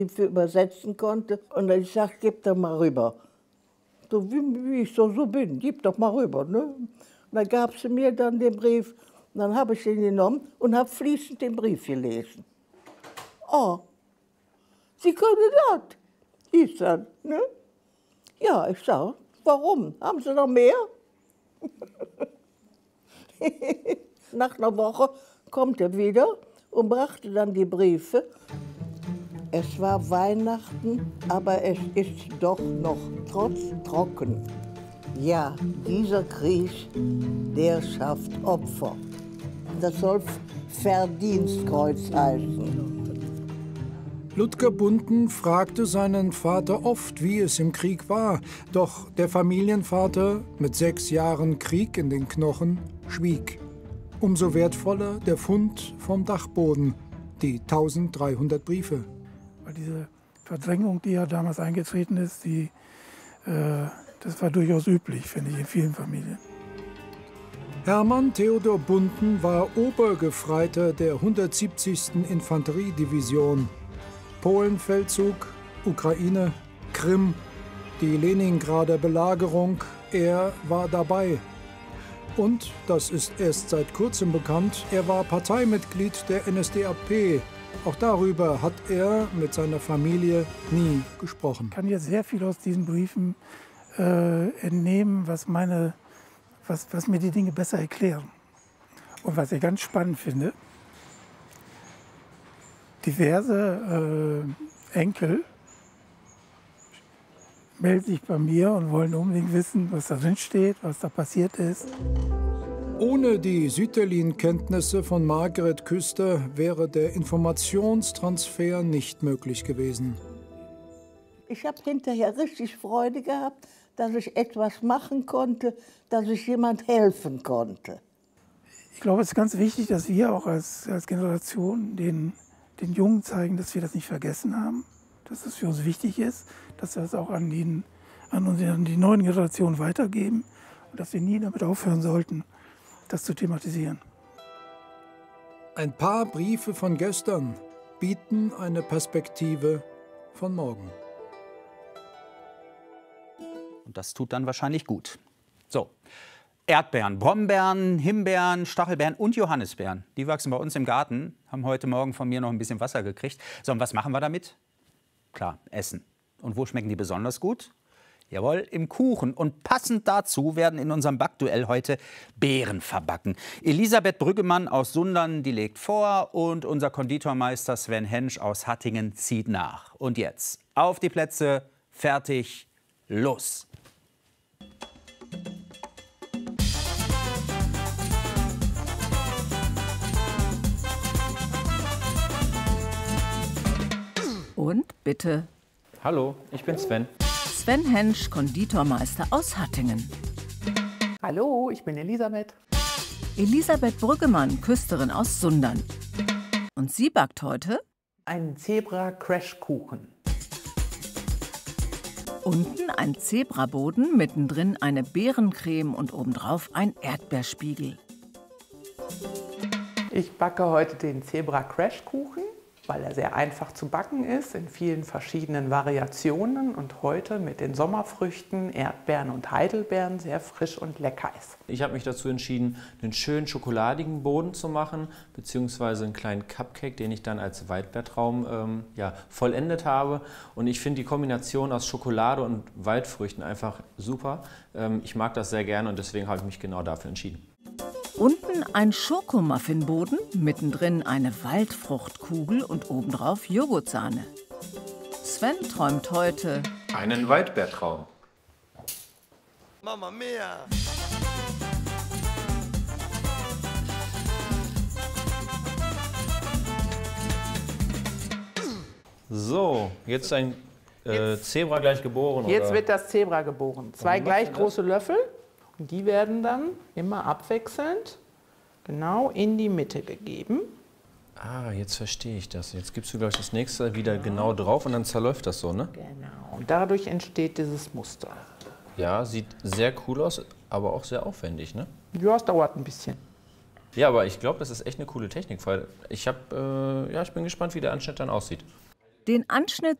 für übersetzen konnte. Und ich sagte, gib doch mal rüber. So wie ich so bin, gib doch mal rüber. Ne? Und dann gab sie mir dann den Brief. Und dann habe ich ihn genommen und habe fließend den Brief gelesen. Oh, Sie können das, hieß dann. Ne? Ja, ich sage, warum? Haben Sie noch mehr? Nach einer Woche kommt er wieder und brachte dann die Briefe. Es war Weihnachten, aber es ist doch noch trotz trocken. Ja, dieser Krieg, der schafft Opfer. Das soll Verdienstkreuz heißen. Ludger Bunten fragte seinen Vater oft, wie es im Krieg war. Doch der Familienvater, mit 6 Jahren Krieg in den Knochen, schwieg. Umso wertvoller der Fund vom Dachboden, die 1300 Briefe. Weil diese Verdrängung, die ja damals eingetreten ist, das war durchaus üblich, finde ich, in vielen Familien. Hermann Theodor Bunten war Obergefreiter der 170. Infanteriedivision. Polenfeldzug, Ukraine, Krim, die Leningrader Belagerung, er war dabei. Und, das ist erst seit kurzem bekannt, er war Parteimitglied der NSDAP. Auch darüber hat er mit seiner Familie nie gesprochen. Ich kann jetzt sehr viel aus diesen Briefen entnehmen, was mir die Dinge besser erklären. Und was ich ganz spannend finde, diverse Enkel melden sich bei mir und wollen unbedingt wissen, was da drin steht, was da passiert ist. Ohne die Sütterlin-Kenntnisse von Margret Küster wäre der Informationstransfer nicht möglich gewesen. Ich habe hinterher richtig Freude gehabt, dass ich etwas machen konnte, dass ich jemand helfen konnte. Ich glaube, es ist ganz wichtig, dass wir auch als Generation den Jungen zeigen, dass wir das nicht vergessen haben, dass es für uns wichtig ist, dass wir es auch an die neuen Generationen weitergeben und dass wir nie damit aufhören sollten, das zu thematisieren. Ein paar Briefe von gestern bieten eine Perspektive von morgen. Und das tut dann wahrscheinlich gut. So. Erdbeeren, Brombeeren, Himbeeren, Stachelbeeren und Johannisbeeren. Die wachsen bei uns im Garten, haben heute Morgen von mir noch ein bisschen Wasser gekriegt. So, und was machen wir damit? Klar, essen. Und wo schmecken die besonders gut? Jawohl, im Kuchen. Und passend dazu werden in unserem Backduell heute Beeren verbacken. Elisabeth Brüggemann aus Sundern, die legt vor. Und unser Konditormeister Sven Hensch aus Hattingen zieht nach. Und jetzt auf die Plätze, fertig, los! Und bitte. Hallo, ich bin Sven. Sven Hensch, Konditormeister aus Hattingen. Hallo, ich bin Elisabeth. Elisabeth Brüggemann, Küsterin aus Sundern. Und sie backt heute einen Zebra-Crashkuchen. Unten ein Zebraboden, mittendrin eine Beerencreme und obendrauf ein Erdbeerspiegel. Ich backe heute den Zebra-Crashkuchen, weil er sehr einfach zu backen ist, in vielen verschiedenen Variationen und heute mit den Sommerfrüchten, Erdbeeren und Heidelbeeren sehr frisch und lecker ist. Ich habe mich dazu entschieden, einen schönen schokoladigen Boden zu machen, beziehungsweise einen kleinen Cupcake, den ich dann als Waldbeertraum vollendet habe. Und ich finde die Kombination aus Schokolade und Waldfrüchten einfach super. Ich mag das sehr gerne und deswegen habe ich mich genau dafür entschieden. Unten ein Schokomuffinboden, mittendrin eine Waldfruchtkugel und obendrauf Joghurtsahne. Sven träumt heute einen Waldbeertraum. Mamma mia! So, jetzt ein Zebra gleich geboren. Jetzt oder? wird das Zebra geboren. 2 gleich große Löffel. Und die werden dann immer abwechselnd genau in die Mitte gegeben. Ah, jetzt verstehe ich das. Jetzt gibst du gleich das nächste wieder genau drauf und dann zerläuft das so, ne? Genau. Und dadurch entsteht dieses Muster. Ja, sieht sehr cool aus, aber auch sehr aufwendig, ne? Ja, es dauert ein bisschen. Ja, aber ich glaube, das ist echt eine coole Technik, weil ich bin gespannt, wie der Anschnitt dann aussieht. Den Anschnitt